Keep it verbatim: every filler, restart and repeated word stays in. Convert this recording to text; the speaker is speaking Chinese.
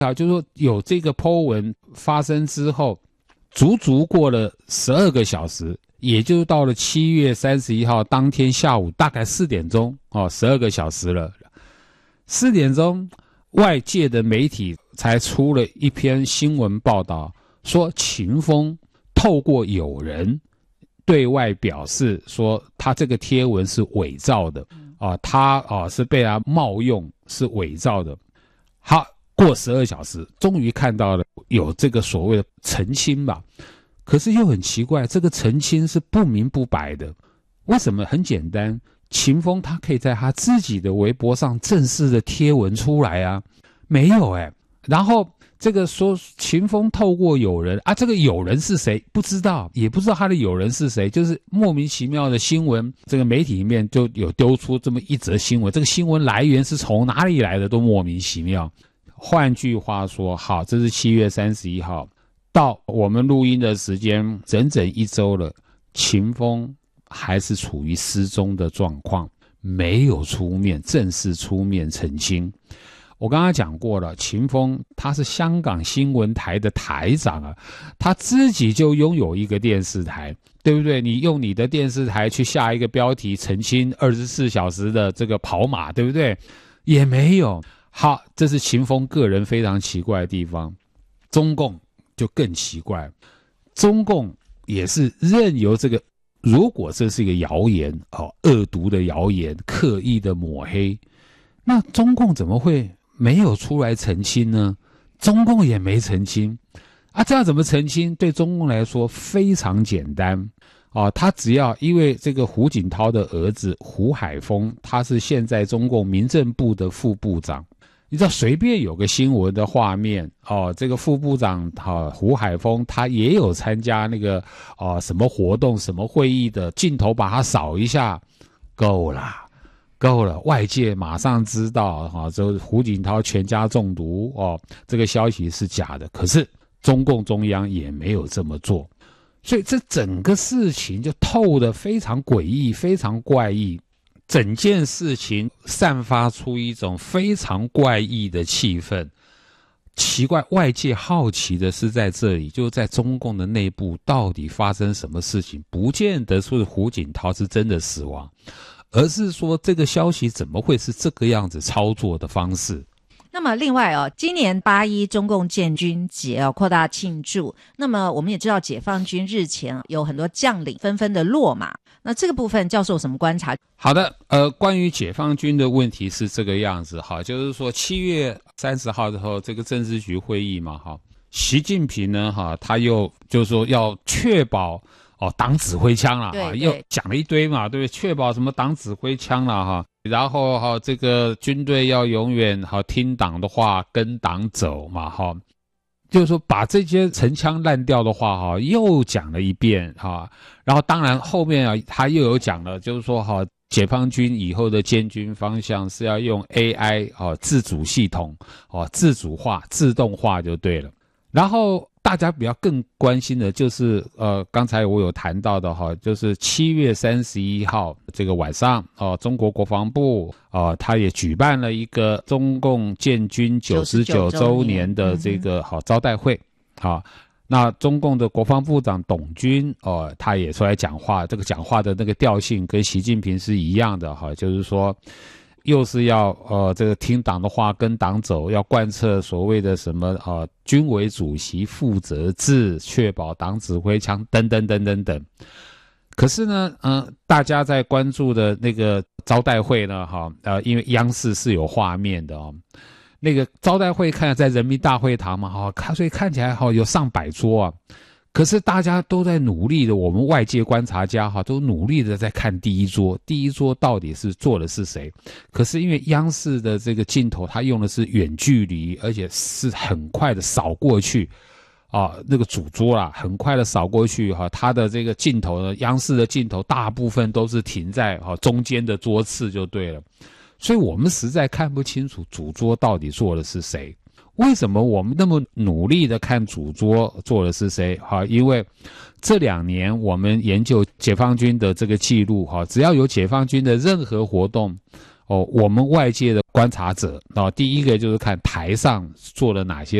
啊，就是说有这个 po 文发生之后，足足过了十二个小时，也就是到了七月三十一号当天下午大概四点钟哦，十二个小时了。四点钟，外界的媒体才出了一篇新闻报道，说秦风透过友人对外表示说，他这个贴文是伪造的啊，他啊是被他冒用，是伪造的。好。过十二小时，终于看到了有这个所谓的澄清吧，可是又很奇怪，这个澄清是不明不白的。为什么？很简单，秦风他可以在他自己的微博上正式的贴文出来啊，没有哎、欸。然后这个说秦风透过友人啊，这个友人是谁不知道，也不知道他的友人是谁，就是莫名其妙的新闻，这个媒体里面就有丢出这么一则新闻，这个新闻来源是从哪里来的都莫名其妙。换句话说，好，这是七月三十一号，到我们录音的时间整整一周了，秦风还是处于失踪的状况，没有出面正式出面澄清。我刚刚讲过了，秦风他是香港新闻台的台长啊，他自己就拥有一个电视台，对不对？你用你的电视台去下一个标题澄清二十四小时的这个跑马，对不对？也没有。好，这是秦风个人非常奇怪的地方。中共就更奇怪，中共也是任由这个，如果这是一个谣言哦，恶毒的谣言，刻意的抹黑，那中共怎么会没有出来澄清呢？中共也没澄清啊，这样怎么澄清？对中共来说非常简单啊，他只要因为这个胡锦涛的儿子胡海峰，他是现在中共民政部的副部长。你知道随便有个新闻的画面哦，这个副部长啊胡海峰他也有参加那个哦什么活动什么会议的镜头，把他扫一下，够了，够了，外界马上知道哈，这胡锦涛全家中毒哦，这个消息是假的。可是中共中央也没有这么做，所以这整个事情就透得非常诡异，非常怪异。整件事情散发出一种非常怪异的气氛，奇怪，外界好奇的是在这里，就在中共的内部到底发生什么事情，不见得说胡锦涛是真的死亡，而是说这个消息怎么会是这个样子操作的方式。 那么另外哦，今年八一中共建军节哦扩大庆祝，那么我们也知道解放军日前有很多将领纷纷的落马，那这个部分教授有什么观察？ 好的，呃，关于解放军的问题是这个样子哈，就是说七月三十号之后这个政治局会议嘛哈，习近平呢哈，他又就是说要确保哦党指挥枪了哈，又讲了一堆嘛，对不对？确保什么党指挥枪了哈。然后哈，这个军队要永远好听党的话，跟党走嘛哈，就是说把这些陈腔滥调的话哈又讲了一遍哈。然后当然后面啊他又有讲了，就是说哈解放军以后的建军方向是要用 A I 哦自主系统哦自主化自动化就对了。然后大家比较更关心的就是呃刚才我有谈到的哈，就是七月三十一号这个晚上哦、呃，中国国防部呃他也举办了一个中共建军九十九周年的这个好、嗯、招待会啊。那中共的国防部长董军哦、呃、他也出来讲话，这个讲话的那个调性跟习近平是一样的哈，就是说又是要呃这个听党的话跟党走，要贯彻所谓的什么呃军委主席负责制，确保党指挥枪等等等等等。可是呢，嗯、呃，大家在关注的那个招待会呢，哈，呃，因为央视是有画面的哦，那个招待会看在人民大会堂嘛，哈，看所以看起来哈有上百桌啊。可是大家都在努力的，我们外界观察家哈都努力的在看第一桌，第一桌到底是坐的是谁？可是因为央视的这个镜头，它用的是远距离，而且是很快的扫过去，啊，那个主桌啦，很快的扫过去哈，它的这个镜头呢，央视的镜头大部分都是停在哈中间的桌次就对了，所以我们实在看不清楚主桌到底坐的是谁。为什么我们那么努力的看主桌坐的是谁？哈，因为这两年我们研究解放军的这个记录，哈，只要有解放军的任何活动，哦，我们外界的观察者啊，第一个就是看台上做了哪些